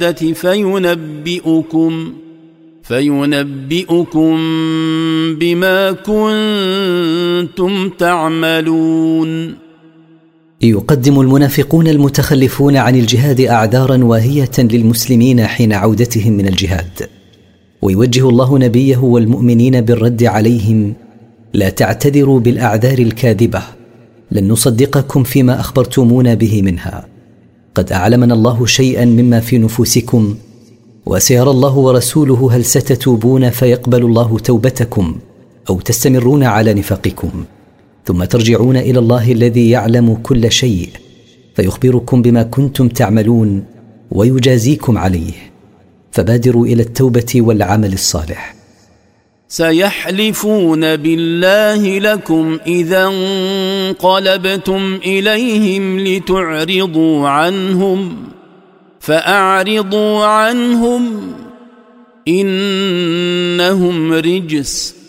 فينبئكم بما كنتم تعملون. يقدم المنافقون المتخلفون عن الجهاد أعذارا واهية للمسلمين حين عودتهم من الجهاد، ويوجه الله نبيه والمؤمنين بالرد عليهم: لا تعتذروا بالأعذار الكاذبة، لن نصدقكم فيما أخبرتمونا به منها، قد أعلمنا الله شيئا مما في نفوسكم، وسيرى الله ورسوله هل ستتوبون فيقبل الله توبتكم أو تستمرون على نفاقكم، ثم ترجعون إلى الله الذي يعلم كل شيء فيخبركم بما كنتم تعملون ويجازيكم عليه، فبادروا إلى التوبة والعمل الصالح. سيحلفون بالله لكم إذا انقلبتم إليهم لتعرضوا عنهم فأعرضوا عنهم إنهم رجس